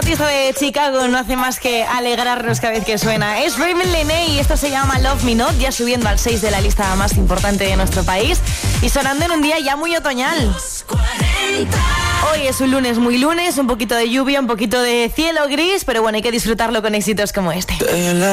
artista de Chicago no hace más que alegrarnos cada vez que suena. Es Raven Lené y esto se llama Love Me Not, ya subiendo al 6 de la lista más importante de nuestro país y sonando en un día ya muy otoñal. Hoy es un lunes muy lunes, un poquito de lluvia, un poquito de cielo gris, pero bueno, hay que disfrutarlo con éxitos como este.